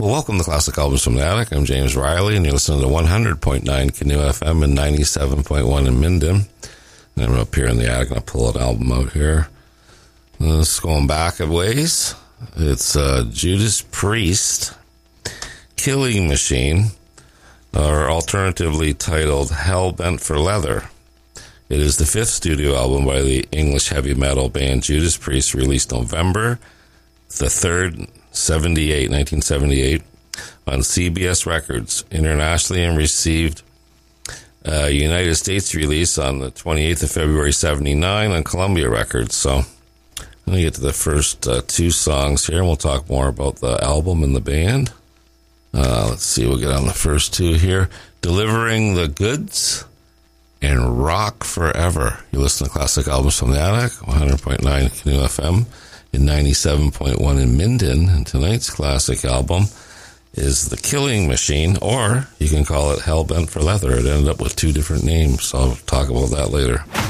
Well, welcome to Classic Albums from the Attic. I'm James Riley, and you're listening to 100.9 Canoe FM and 97.1 in Minden. And I'm up here in the attic, and I'll pull an album out here. It's going back a ways. It's Judas Priest, Killing Machine, or alternatively titled Hell Bent for Leather. It is the fifth studio album by the English heavy metal band Judas Priest, released November the 3rd, 1978, on CBS Records internationally, and received a United States release on the 28th of February, 79 on Columbia Records. So I'm going to get to the first two songs here, and we'll talk more about the album and the band. Let's see, we'll get on the first two here. Delivering the Goods and Rock Forever. You listen to Classic Albums from the Attic, 100.9 Canoe FM and 97.1 in Minden. And tonight's classic album is The Killing Machine, or you can call it Hell Bent for Leather. It ended up with two different names, so I'll talk about that later.